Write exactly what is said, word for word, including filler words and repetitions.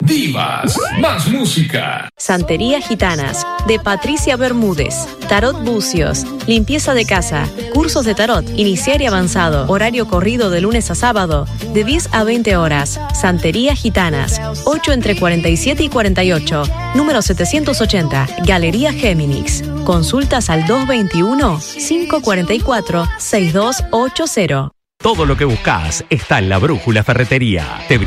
divas, más música. Santería Gitanas, de Patricia Bermúdez. Tarot Bucios, limpieza de casa, cursos de tarot, iniciar y avanzado, horario corrido de lunes a sábado, de diez a veinte horas. Santería Gitanas, ocho entre cuarenta y siete y cuarenta y ocho, número setecientos ochenta, Galería Géminis. Consultas al dos veintiuno, cinco cuarenta y cuatro, sesenta y dos ochenta. Todo lo que buscas está en La Brújula Ferretería. Te